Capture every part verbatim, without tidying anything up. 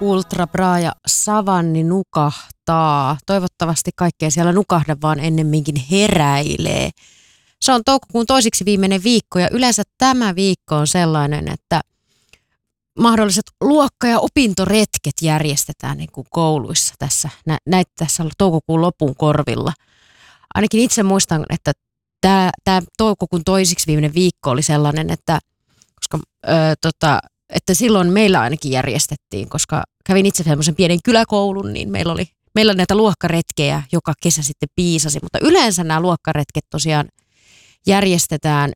Ultra Bra ja Savanni nukahtaa. Toivottavasti kaikkea siellä nukahda, vaan ennemminkin heräilee. Se on toukokuun toisiksi viimeinen viikko ja yleensä tämä viikko on sellainen, että mahdolliset luokka- ja opintoretket järjestetään niin kuin kouluissa tässä, nä, näitä tässä toukokuun lopun korvilla. Ainakin itse muistan, että tämä, tämä toukokuun toisiksi viimeinen viikko oli sellainen, että, koska, ö, tota, että silloin meillä ainakin järjestettiin, koska kävin itse semmoisen pienen kyläkoulun, niin meillä oli meillä näitä luokkaretkejä joka kesä sitten piisasi, mutta yleensä nämä luokkaretket tosiaan järjestetään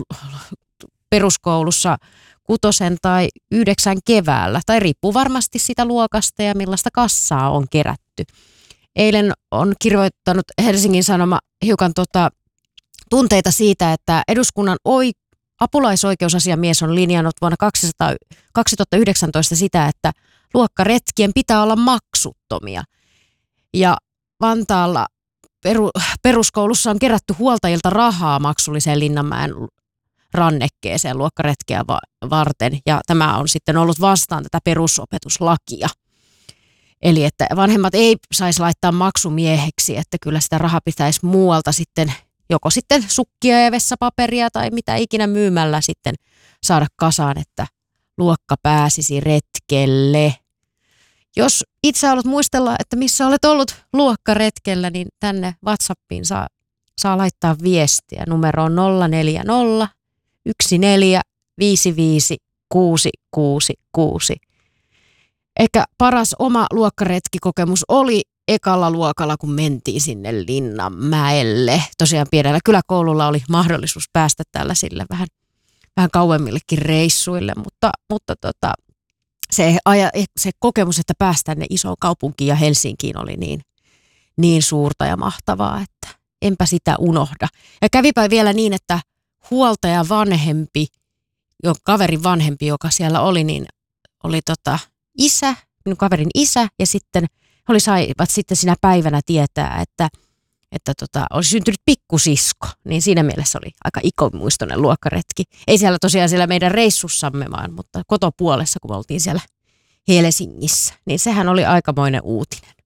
peruskoulussa kutosen tai yhdeksän keväällä, tai riippuu varmasti sitä luokasta ja millaista kassaa on kerätty. Eilen on kirjoittanut Helsingin Sanoma hiukan tota, tunteita siitä, että eduskunnan oi, apulaisoikeusasiamies on linjannut vuonna kaksituhattayhdeksäntoista sitä, että luokkaretkien pitää olla maksuttomia. Ja Vantaalla peru, peruskoulussa on kerätty huoltajilta rahaa maksulliseen Linnanmäen rannekkeeseen luokkaretkeä varten, ja tämä on sitten ollut vastaan tätä perusopetuslakia. Eli että vanhemmat ei saisi laittaa maksumieheksi, että kyllä sitä rahaa pitäisi muualta sitten, joko sitten sukkia ja vessapaperia tai mitä ikinä myymällä sitten saada kasaan, että luokka pääsisi retkelle. Jos itse haluat muistella, että missä olet ollut luokkaretkellä, niin tänne WhatsAppiin saa, saa laittaa viestiä. Numero on nolla neljä nolla yksi neljä viisi viisi kuusi kuusi kuusi. Ehkä paras oma luokkaretkikokemus oli ekalla luokalla, kun mentiin sinne Linnanmäelle. Tosiaan pienellä kyläkoululla oli mahdollisuus päästä tällaisille vähän, vähän kauemmillekin reissuille, mutta, mutta tota, se, aja, se kokemus, että päästään ne isoon kaupunkiin ja Helsinkiin oli niin, niin suurta ja mahtavaa, että enpä sitä unohda. Ja kävipä vielä niin, että huoltaja vanhempi, jo kaverin vanhempi, joka siellä oli, niin oli tota isä, minun kaverin isä, ja sitten he oli saivat sitten sinä päivänä tietää, että, että tota, olisi syntynyt pikkusisko, niin siinä mielessä oli aika ikimuistoinen luokkaretki. Ei siellä tosiaan siellä meidän reissussamme vaan, mutta kotopuolessa, kun me oltiin siellä Helsingissä, niin sehän oli aikamoinen uutinen.